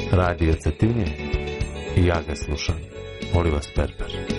Radio Cetinje i ja ga slušam. Molim vas, Perper.